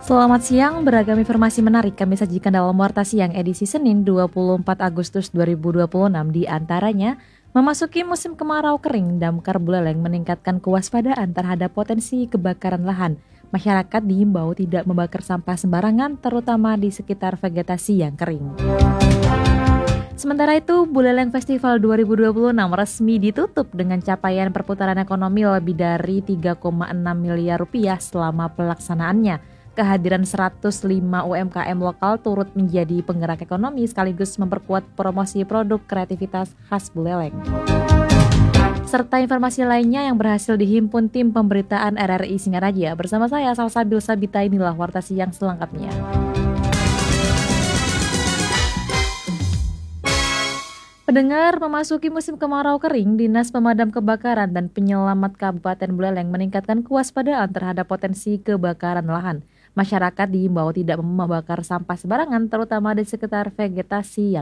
Selamat siang, beragam informasi menarik kami sajikan dalam Warta Siang edisi Senin 24 Agustus 2026. Di antaranya, memasuki musim kemarau kering, damkar Buleleng meningkatkan kewaspadaan terhadap potensi kebakaran lahan. Masyarakat diimbau tidak membakar sampah sembarangan, terutama di sekitar vegetasi yang kering. Sementara itu, Buleleng Festival 2026 resmi ditutup dengan capaian perputaran ekonomi lebih dari 3,6 miliar rupiah selama pelaksanaannya. Kehadiran 105 UMKM lokal turut menjadi penggerak ekonomi sekaligus memperkuat promosi produk kreativitas khas Buleleng. Serta informasi lainnya yang berhasil dihimpun tim pemberitaan RRI Singaraja. Bersama saya Salsabil Sabita, inilah Warta Siang selengkapnya. Pendengar, memasuki musim kemarau kering, Dinas Pemadam Kebakaran dan Penyelamat Kabupaten Buleleng meningkatkan kewaspadaan terhadap potensi kebakaran lahan. Masyarakat diimbau tidak membakar sampah sembarangan, terutama di sekitar vegetasi yang